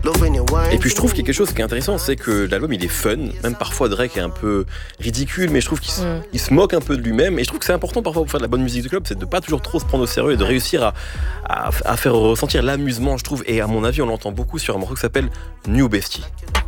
Et puis je trouve qu'il y a quelque chose qui est intéressant, c'est que l'album il est fun, même parfois Drake est un peu ridicule, mais je trouve qu'il se moque un peu de lui-même, et je trouve que c'est important parfois pour faire de la bonne musique de club, c'est de pas toujours trop se prendre au sérieux et de réussir à faire ressentir l'amusement, je trouve, et à mon avis on l'entend beaucoup sur un morceau qui s'appelle New Bestie.